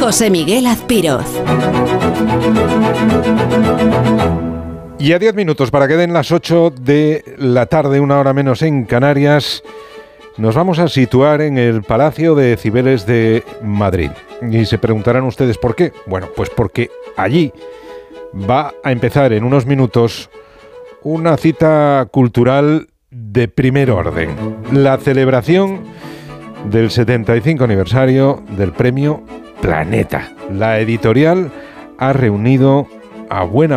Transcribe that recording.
José Miguel Azpiroz. Y a 10 minutos para que den las 8 de la tarde, una hora menos en Canarias, nos vamos a situar en el Palacio de Cibeles de Madrid. Y se preguntarán ustedes por qué. Bueno, pues porque allí va a empezar en unos minutos una cita cultural de primer orden. La celebración del 75 aniversario del premio Planeta. La editorial ha reunido a buena